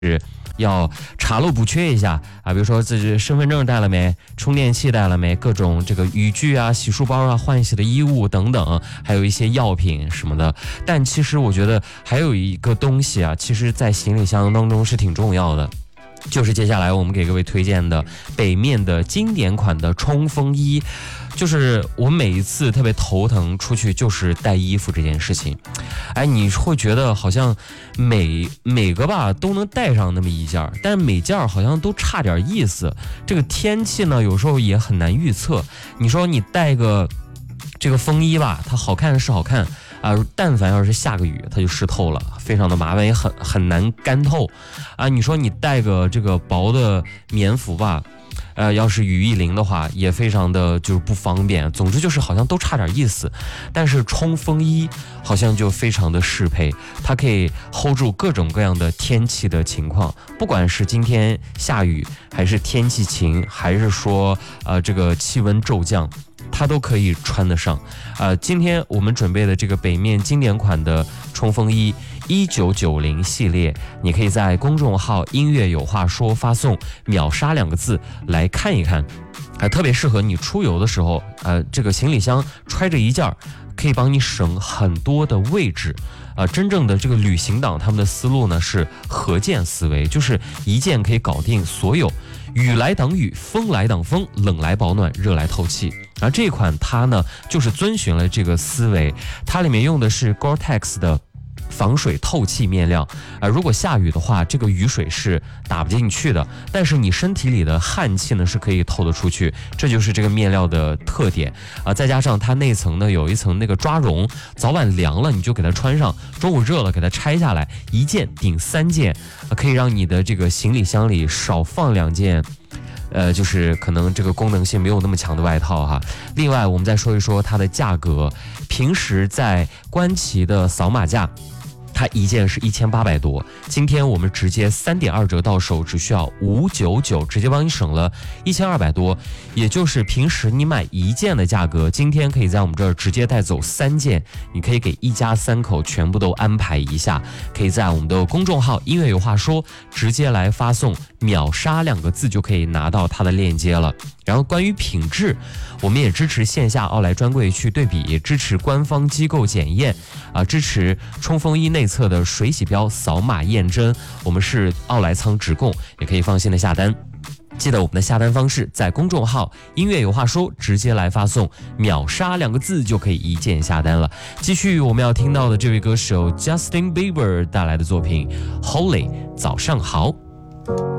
要查漏补缺一下啊，比如说自己身份证带了没，充电器带了没，各种这个雨具啊、洗漱包啊、换洗的衣物等等，还有一些药品什么的。但其实我觉得还有一个东西啊，其实在行李箱当中是挺重要的，就是接下来我们给各位推荐的北面的经典款的冲锋衣。就是我每一次特别头疼出去就是带衣服这件事情，哎，你会觉得好像每个吧都能带上那么一件，但是每件好像都差点意思。这个天气呢有时候也很难预测，你说你带个这个风衣吧，它好看是好看啊，但凡要是下个雨它就湿透了，非常的麻烦，也很难干透啊。你说你带个这个薄的棉服吧，要是雨一淋的话也非常的就是不方便，总之就是好像都差点意思。但是冲锋衣好像就非常的适配，它可以 hold 住各种各样的天气的情况，不管是今天下雨还是天气晴，还是说这个气温骤降，它都可以穿得上。今天我们准备的这个北面经典款的冲锋衣1990系列，你可以在公众号音乐有话说发送秒杀2个字来看一看，特别适合你出游的时候，这个行李箱揣着一件可以帮你省很多的位置。真正的这个旅行党他们的思路呢是合件思维，就是一件可以搞定所有，雨来挡雨，风来挡风，冷来保暖，热来透气。而这款它呢就是遵循了这个思维，它里面用的是 Gore-Tex 的防水透气面料，如果下雨的话，这个雨水是打不进去的，但是你身体里的汗气呢是可以透得出去，这就是这个面料的特点再加上它内层呢有一层那个抓绒，早晚凉了你就给它穿上，中午热了给它拆下来，一件顶3件，可以让你的这个行李箱里少放2件。就是可能这个功能性没有那么强的外套哈。另外我们再说一说它的价格，平时在官旗的扫码价它一件是1800多，今天我们直接3.2折到手，只需要599，直接帮你省了1200多，也就是平时你买1件的价格，今天可以在我们这儿直接带走3件，你可以给一家3口全部都安排一下，可以在我们的公众号音乐有话说直接来发送秒杀2个字就可以拿到它的链接了。然后关于品质，我们也支持线下奥莱专柜去对比，支持官方机构检验支持冲锋衣内侧的水洗标扫码验真，我们是奥莱仓直供，也可以放心的下单。记得我们的下单方式，在公众号音乐有话说直接来发送秒杀2个字就可以一键下单了。继续我们要听到的这位歌手 Justin Bieber 带来的作品 Holy， 早上好。